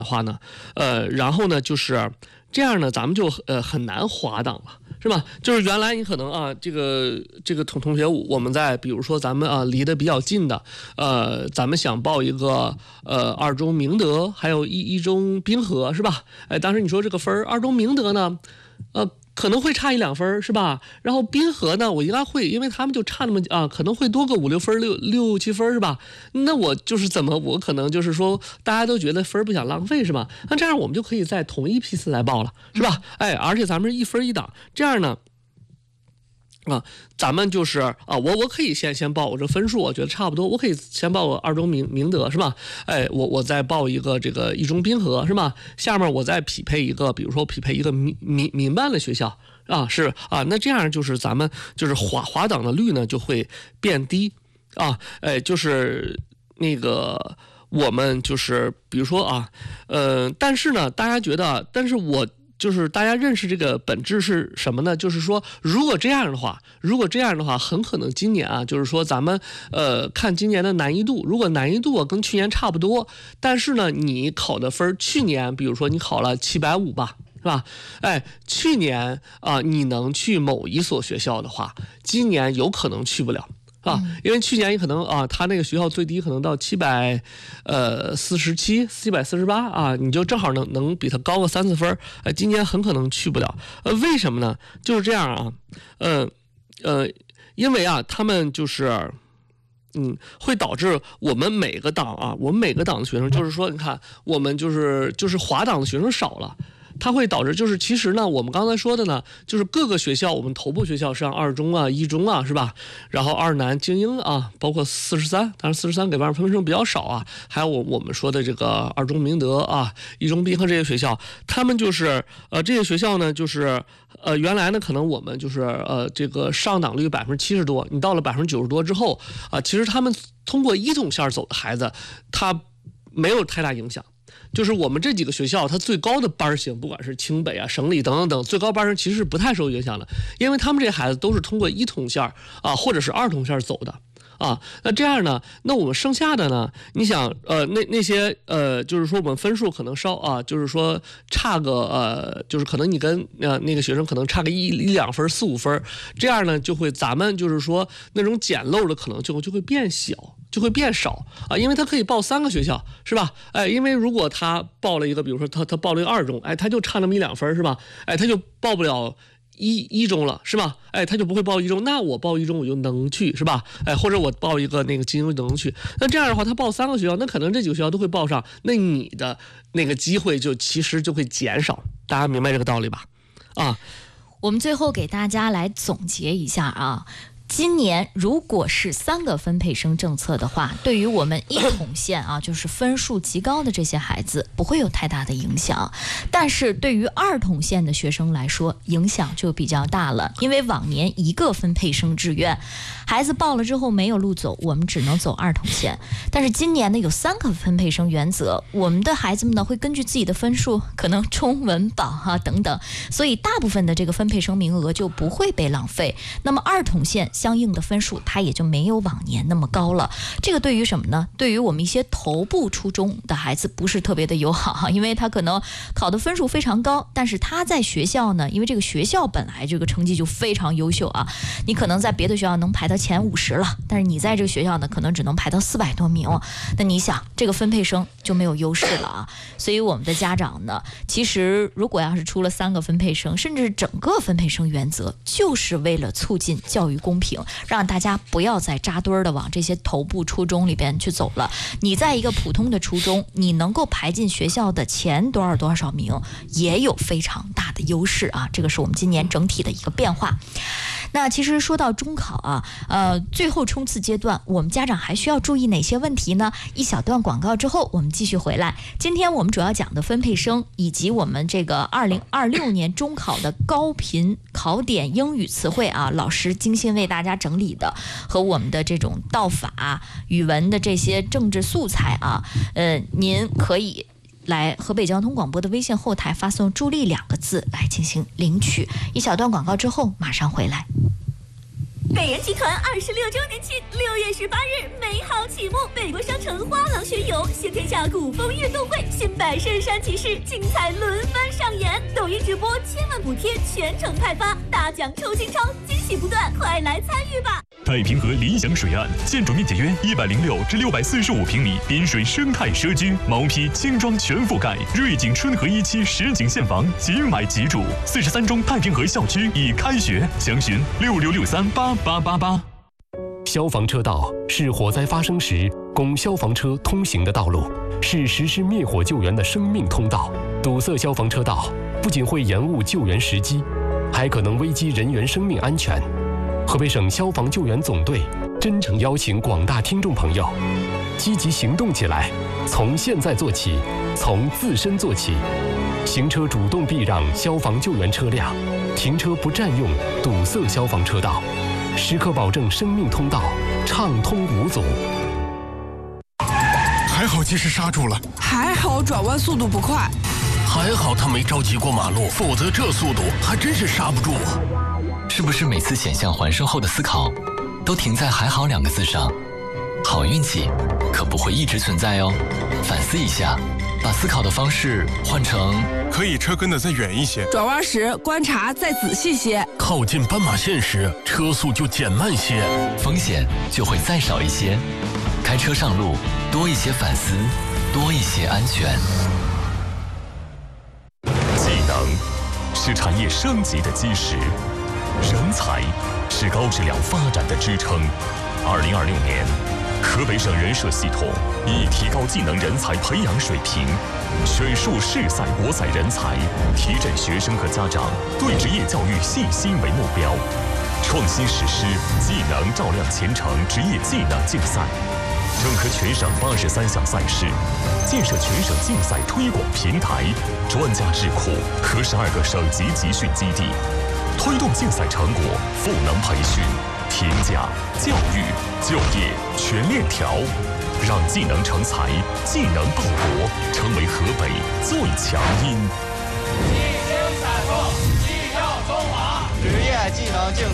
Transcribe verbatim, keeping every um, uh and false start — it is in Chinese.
的话呢，呃，然后呢就是这样呢，咱们就呃很难滑档了。是吧？就是原来你可能啊，这个这个同同学，我们在比如说咱们啊离得比较近的，呃，咱们想报一个呃二中明德，还有一一中滨河，是吧？哎，当时你说这个分儿，二中明德呢，呃。可能会差一两分是吧？然后滨河呢，我应该会，因为他们就差那么啊，可能会多个五六分、六六七分是吧？那我就是怎么，我可能就是说，大家都觉得分不想浪费是吧？那这样我们就可以在同一批次来报了，是吧？哎，而且咱们是一分一档，这样呢。啊，咱们就是啊，我我可以先先报我这分数，我觉得差不多，我可以先报我二中明明德是吧？哎，我我再报一个这个一中滨河是吧？下面我再匹配一个，比如说匹配一个民民民办的学校啊，是啊，那这样就是咱们就是滑滑档的率呢就会变低啊，哎，就是那个我们就是比如说啊，呃，但是呢，大家觉得，但是我。就是大家认识这个本质是什么呢？就是说，如果这样的话，如果这样的话，很可能今年啊，就是说咱们呃看今年的难易度，如果难易度啊跟去年差不多，但是呢你考的分去年比如说你考了七百五吧，是吧？哎，去年啊、呃、你能去某一所学校的话，今年有可能去不了。啊，因为去年可能啊，他那个学校最低可能到七百，呃，四十七、七百四十八啊，你就正好能能比他高个三四分，呃，今年很可能去不了。呃，为什么呢？就是这样啊，呃，呃，因为啊，他们就是。嗯，会导致我们每个档啊，我们每个档的学生，就是说，你看，我们就是就是滑档的学生少了。它会导致就是其实呢，我们刚才说的呢，就是各个学校，我们头部学校像二中啊、一中啊，是吧？然后二南、精英啊，包括四十三，当然四十三给外面分生比较少啊。还有我我们说的这个二中明德啊、一中滨河这些学校，他们就是呃这些学校呢，就是呃原来呢可能我们就是呃这个上档率百分之七十多，你到了百分之九十多之后啊、呃，其实他们通过一统线走的孩子，他没有太大影响。就是我们这几个学校，它最高的班型，不管是清北啊、省里等等等，最高班型其实是不太受影响的，因为他们这些孩子都是通过一统线啊，或者是二统线走的啊。那这样呢，那我们剩下的呢，你想，呃，那那些呃，就是说我们分数可能稍啊，就是说差个呃，就是可能你跟呃那个学生可能差个一一两分、四五分，这样呢，就会咱们就是说那种捡漏的可能就就会变小。就会变少啊，因为他可以报三个学校，是吧？哎，因为如果他报了一个，比如说他他报了一个二中，哎，他就差那么一两分，是吧？哎，他就报不了一一中了，是吧？哎，他就不会报一中，那我报一中我就能去，是吧？哎，或者我报一个那个精英就能去，那这样的话，他报三个学校，那可能这几个学校都会报上，那你的那个机会就其实就会减少，大家明白这个道理吧？啊， 我们最后给大家来总结一下啊。今年如果是三个分配生政策的话，对于我们一统线啊，就是分数极高的这些孩子不会有太大的影响，但是对于二统线的学生来说，影响就比较大了。因为往年一个分配生志愿，孩子报了之后没有路走，我们只能走二统线。但是今年呢，有三个分配生原则，我们的孩子们呢会根据自己的分数，可能冲文保哈、啊、等等，所以大部分的这个分配生名额就不会被浪费。那么二统线相应的分数它也就没有往年那么高了。这个对于什么呢？对于我们一些头部初中的孩子不是特别的友好，因为他可能考的分数非常高，但是他在学校呢，因为这个学校本来这个成绩就非常优秀啊，你可能在别的学校能排到前五十了，但是你在这个学校呢，可能只能排到四百多名。那你想，这个分配生就没有优势了啊。所以我们的家长呢，其实如果要是出了三个分配生，甚至整个分配生原则，就是为了促进教育公平，让大家不要再扎堆的往这些头部初中里边去走了。你在一个普通的初中，你能够排进学校的前多少多少名，也有非常大的优势啊。这个是我们今年整体的一个变化。那其实说到中考啊，呃，最后冲刺阶段，我们家长还需要注意哪些问题呢？一小段广告之后，我们继续回来。今天我们主要讲的分配生，以及我们这个二零二六年中考的高频考点英语词汇啊，老师精心为大家整理的，和我们的这种道法、语文的这些政治素材啊，呃，您可以来河北交通广播的微信后台发送助力两个字来进行领取。一小段广告之后马上回来。 北人集团二十六周年庆，六月十八日美好启幕，北国商城花廊学游，先天下古风运动会，新百圣山骑士精彩轮番上演，抖音直播千万补贴全程派发，大奖抽金超，惊喜不断，快来参与吧！ 太平河理想水岸，建筑面积约一百零六至六百四十五平米，滨水生态社区，毛坯轻装全覆盖，瑞景春和一期实景现房，即买即住。四十三中太平河校区已开学，详询六六六三八八八八。 消防车道是火灾发生时供消防车通行的道路，是实施灭火救援的生命通道。堵塞消防车道不仅会延误救援时机，还可能危及人员生命安全。河北省消防救援总队真诚邀请广大听众朋友积极行动起来，从现在做起，从自身做起。行车主动避让消防救援车辆，停车不占用堵塞消防车道，时刻保证生命通道畅通无阻。 还好及时刹住了， 还好转弯速度不快， 还好他没着急过马路，否则这速度还真是刹不住啊！ 是不是每次险象环生后的思考都停在还好两个字上？好运气可不会一直存在哦，反思一下，把思考的方式换成可以车跟得再远一些， 转弯时观察再仔细些， 靠近斑马线时车速就减慢些， 风险就会再少一些。开车上路多一些反思，多一些安全。 技能是产业升级的基石，人才是高质量发展的支撑。二零二六年，河北省人社系统以提高技能人才培养水平，选树市赛国赛人才，提振学生和家长对职业教育信心为目标，创新实施技能照亮前程职业技能竞赛，整合全省八十三项赛事，建设全省竞赛推广平台、专家智库和十二个省级集训基地，推动竞赛成果赋能培训、评价、教育、就业全链条，让技能成才、技能报国成为河北最强音。 技星闪烁，技跳中华，职业技能竞